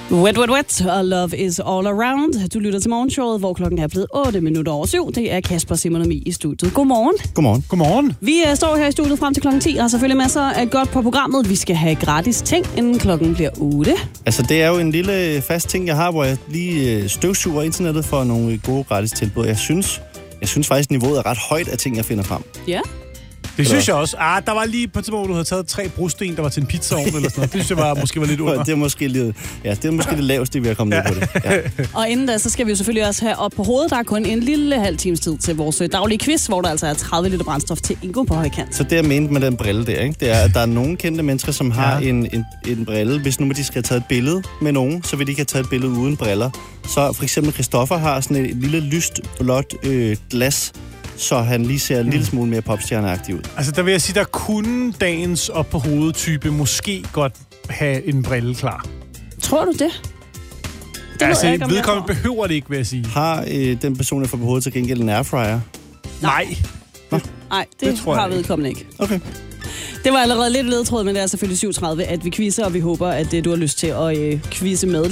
Wet, wet, wet, og love is all around. Du lytter til morgenshowet, hvor klokken er blevet 8:07. Det er Kasper Simonomi i studiet. Godmorgen. Godmorgen. Godmorgen. Vi står her i studiet frem til klokken 10, og har selvfølgelig masser af godt på programmet. Vi skal have gratis ting, inden klokken bliver 8. Altså, det er jo en lille fast ting, jeg har, hvor jeg lige støvsuger internettet for nogle gode gratis tilbud. Jeg synes faktisk, niveauet er ret højt af ting, jeg finder frem. Ja. Det synes jeg også. Der var lige på et tidspunkt, hvor du havde taget 3 brosten, der var til en pizzaovn eller sådan noget. Det synes jeg måske var lidt under. Det er måske det laveste, vi har kommet ned på det. Ja. Og inden da, så skal vi jo selvfølgelig også have op på hovedet. Der er kun en lille halv times tid til vores daglige quiz, hvor der altså er 30 liter brændstof til Ingo på højkant. Så det, jeg mente med den brille der, ikke? Det er, at der er nogle kendte mennesker, som har en brille. Hvis nu de skal have taget et billede med nogen, så vil de ikke have taget et billede uden briller. Så for eksempel Christoffer har sådan et lille lyst blåt glas, så han lige ser en lille smule mere popstjerneagtig ud. Altså, der vil jeg sige, der kunne dagens op på hovedet-type måske godt have en brille klar. Tror du det? Altså, vedkommende behøver det ikke, vil jeg sige. Har den person, der får på hovedet, til gengæld en airfryer? Nej. Nej, det tror jeg har vedkommende ikke. Okay. Det var allerede lidt ledtråd, men det er selvfølgelig 7:30, at vi quizzer, og vi håber, at du har lyst til at quizze med.